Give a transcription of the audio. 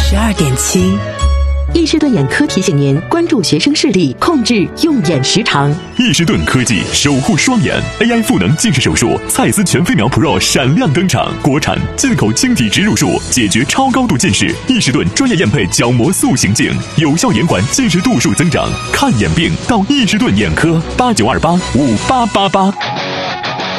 92.7。 易士顿眼科提醒您关注学生视力，控制用眼时长。 易士顿科技守护双眼 AI 赋能近视手术，蔡司全飞秒 Pro 闪亮登场，国产进口晶体植入术，解决超高度近视。易士顿专业验配角膜塑形镜，有效延缓近视度数增长。看眼病到易士顿眼科，89285888。